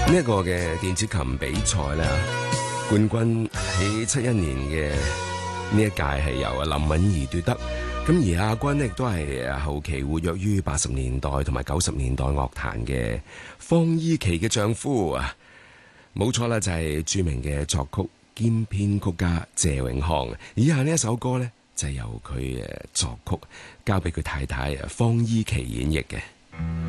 呢一個嘅電子琴比賽咧，冠軍喺71年嘅呢一屆係由林敏怡奪得，咁而亞軍亦都係後期活躍於80年代同埋90年代樂壇嘅方伊琪嘅丈夫啊，冇錯啦，就係著名嘅作曲兼編曲家謝永康。以下呢一首歌呢，就係由佢作曲，交俾佢太太方伊琪演繹嘅。